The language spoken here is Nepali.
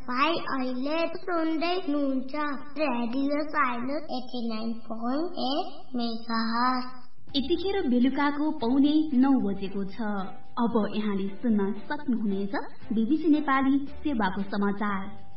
तपाईँ अहिले सुन्दै हुनुहुन्छ रेडियो साइलेन्स 89.8 मेगाहर्ज। यतिखेर बेलुकाको 8:45 बजेको छ। अब यहाँले सुन्न सक्नुहुनेछ BBC नेपाली सेवाको समाचार।